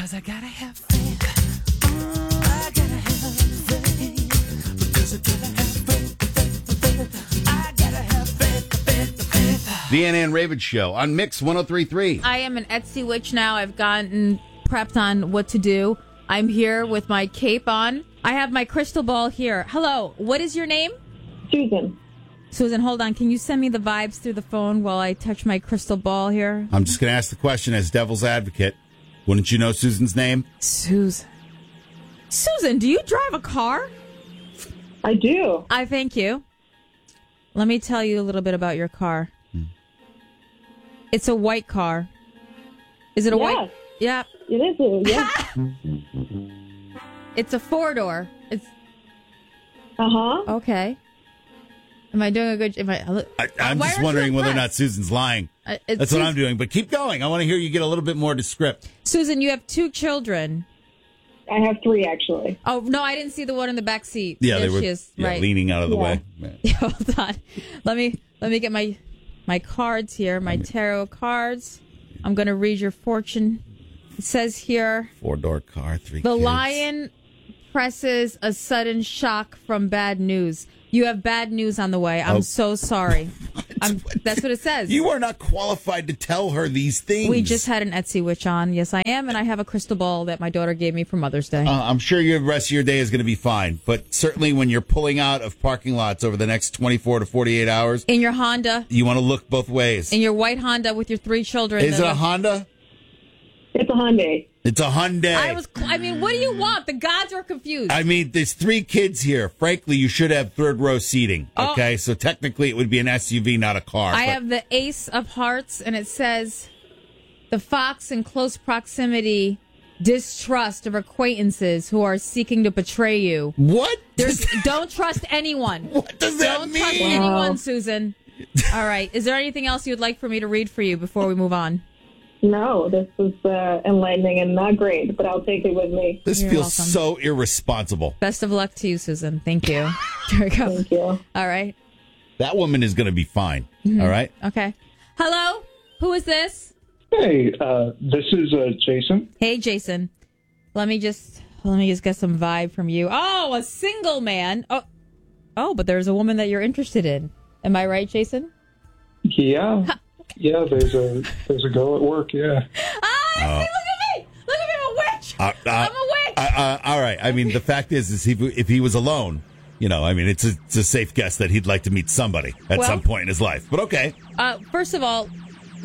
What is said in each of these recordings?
Because I gotta have faith. I gotta have faith. Because I gotta have faith. I gotta have faith. The Ann Raven Show on Mix 103.3. I am an Etsy witch now. I've gotten prepped on what to do. I'm here with my cape on. I have my crystal ball here. Hello, what is your name? Susan. Susan, hold on. Can you send me the vibes through the phone while I touch my crystal ball here? I'm just going to ask the question as devil's advocate. Wouldn't you know Susan's name? Susan, do you drive a car? I do. I thank you. Let me tell you a little bit about your car. It's a white car. Is it a white? Yeah. It is. Yeah. It's a 4-door. It's Uh-huh. okay. Am I doing a good? I'm just wondering whether or not Susan's lying. That's what I'm doing. But keep going. I want to hear you get a little bit more descriptive. Susan, you have 2 children. I have 3, actually. Oh, no, I didn't see the one in the back seat. Yeah, there they were she is. Right. leaning out of the way. Yeah, hold on. Let me get my cards here, my tarot cards. I'm going to read your fortune. It says here, 4-door car, 3 the kids. lion presses a sudden shock from bad news. You have bad news on the way. I'm so sorry. That's what it says. You are not qualified to tell her these things. We just had an Etsy witch on. Yes, I am, and I have a crystal ball that my daughter gave me for Mother's Day. I'm sure the rest of your day is going to be fine, but certainly when you're pulling out of parking lots over the next 24 to 48 hours, in your Honda, you want to look both ways. in your white Honda with your 3 children. Is it a Honda? It's a Hyundai. It's a Hyundai. I mean, what do you want? The gods are confused. I mean, there's 3 kids here. Frankly, you should have 3rd row seating. Okay, so technically it would be an SUV, not a car. I have the Ace of Hearts, and it says, the fox in close proximity, distrust of acquaintances who are seeking to betray you. What? Don't trust anyone. What does that Don't mean? trust anyone, Susan. All right. Is there anything else you'd like for me to read for you before we move on? No, this is enlightening and not great, but I'll take it with me. This You're feels welcome. so irresponsible. Best of luck to you, Susan. Thank you. There we go. Thank you. All right. That woman is going to be fine. All right? Okay. Hello? Who is this? Hey, this is Jason. Hey, Jason. Let me just get some vibe from you. Oh, a single man. Oh, but there's a woman that you're interested in. Am I right, Jason? Yeah. Yeah, there's a girl at work, yeah. Look at me! Look at me, I'm a witch! I'm a witch! All right. I mean, the fact is if he was alone, it's a safe guess that he'd like to meet somebody at some point in his life. But okay. First of all,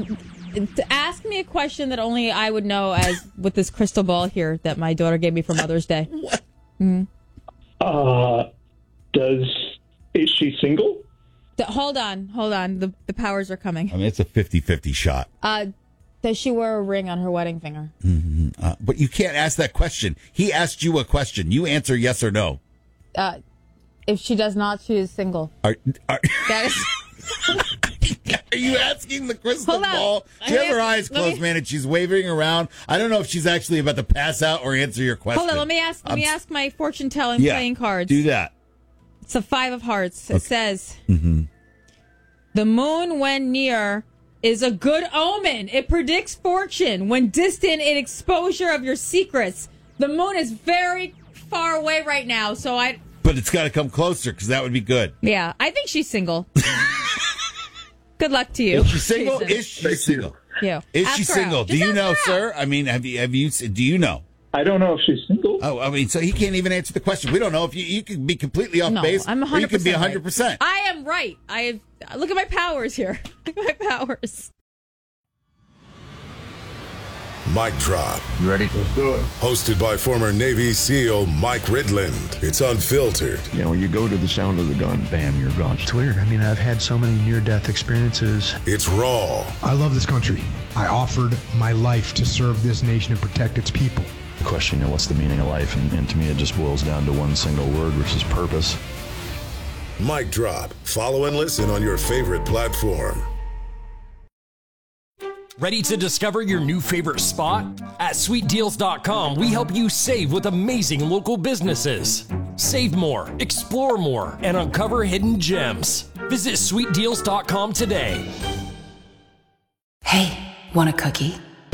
to ask me a question that only I would know as with this crystal ball here that my daughter gave me for Mother's Day. What? Is she single? Hold on. The powers are coming. I mean, it's a 50-50 shot. Does she wear a ring on her wedding finger? Mm-hmm. But you can't ask that question. He asked you a question. You answer yes or no. If she does not, she is single. That is... Are you asking the crystal Hold on. ball? She has her eyes closed, man, and she's waving around. I don't know if she's actually about to pass out or answer your question. Hold on, let me ask my fortune telling playing cards. Do that. It's a 5 of hearts. It says, the moon when near is a good omen. It predicts fortune. When distant in exposure of your secrets. The moon is very far away right now, But it's got to come closer, because that would be good. Yeah, I think she's single. Good luck to you. Is she single? Jason. Is she single? Yeah. Is Ask she her single? out. Do Just you ask know, her sir? out. I mean, do you know? I don't know if she's single. Oh, I mean, so he can't even answer the question. We don't know if you could be completely off base. I'm 100%. Or you could be 100%. Right. I am right. Look at my powers here. Look at my powers. Mic Drop. You ready? Let's do it. Hosted by former Navy SEAL Mike Ridland. It's unfiltered. You know, when you go to the sound of the gun, bam, you're gone. It's weird. I mean, I've had so many near-death experiences. It's raw. I love this country. I offered my life to serve this nation and protect its people. The question, what's the meaning of life? And to me, it just boils down to one single word, which is purpose. Mic Drop. Follow and listen on your favorite platform. Ready to discover your new favorite spot? At sweetdeals.com, we help you save with amazing local businesses. Save more, explore more, and uncover hidden gems. Visit sweetdeals.com today. Hey, want a cookie?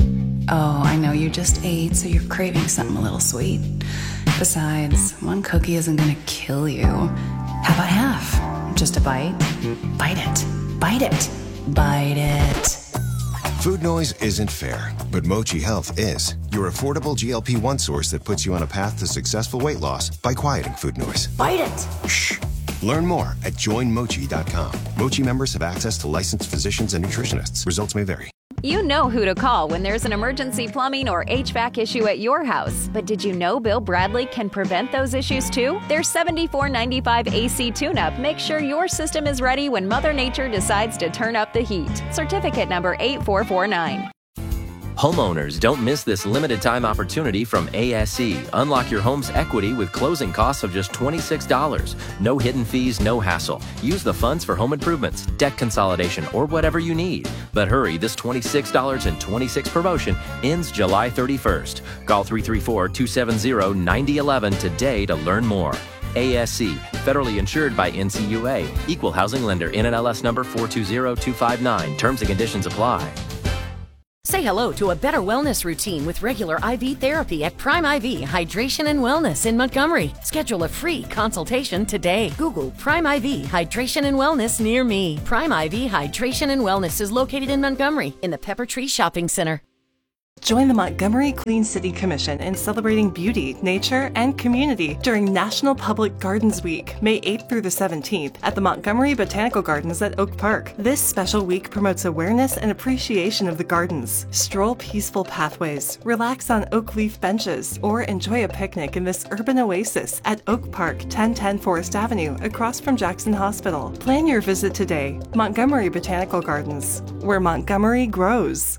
Oh, I know you just ate, so you're craving something a little sweet. Besides, one cookie isn't gonna kill you. How about half? Just a bite? Bite it. Bite it. Bite it. Food noise isn't fair, but Mochi Health is. Your affordable GLP-1 source that puts you on a path to successful weight loss by quieting food noise. Bite it. Shh. Learn more at joinmochi.com. Mochi members have access to licensed physicians and nutritionists. Results may vary. You know who to call when there's an emergency plumbing or HVAC issue at your house. But did you know Bill Bradley can prevent those issues too? Their $74.95 AC tune-up makes sure your system is ready when Mother Nature decides to turn up the heat. Certificate number 8449. Homeowners, don't miss this limited time opportunity from ASE. Unlock your home's equity with closing costs of just $26. No hidden fees, no hassle. Use the funds for home improvements, debt consolidation, or whatever you need. But hurry, this $26.26 promotion ends July 31st. Call 334-270-9011 today to learn more. ASC, federally insured by NCUA. Equal housing lender, NMLS number 420259. Terms and conditions apply. Say hello to a better wellness routine with regular IV therapy at Prime IV Hydration and Wellness in Montgomery. Schedule a free consultation today. Google Prime IV Hydration and Wellness near me. Prime IV Hydration and Wellness is located in Montgomery in the Pepper Tree Shopping Center. Join the Montgomery Clean City Commission in celebrating beauty, nature, and community during National Public Gardens Week, May 8th through the 17th, at the Montgomery Botanical Gardens at Oak Park. This special week promotes awareness and appreciation of the gardens. Stroll peaceful pathways, relax on oak leaf benches, or enjoy a picnic in this urban oasis at Oak Park, 1010 Forest Avenue, across from Jackson Hospital. Plan your visit today. Montgomery Botanical Gardens, where Montgomery grows.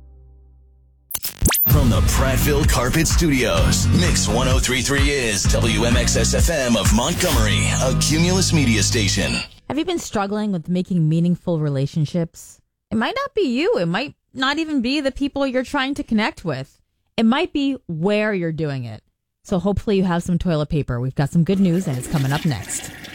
From the Prattville Carpet Studios, Mix 103.3 is WMXS-FM of Montgomery, a Cumulus media station. Have you been struggling with making meaningful relationships? It might not be you. It might not even be the people you're trying to connect with. It might be where you're doing it. So hopefully you have some toilet paper. We've got some good news, and it's coming up next.